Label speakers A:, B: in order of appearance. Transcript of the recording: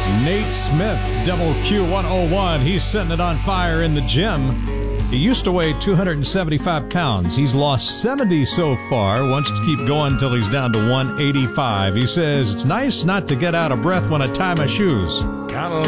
A: Nate Smith, Double Q101. He's setting it on fire in the gym. He used to weigh 275 pounds. He's lost 70 so far. Wants to keep going until he's down to 185. He says it's nice not to get out of breath when I tie my shoes.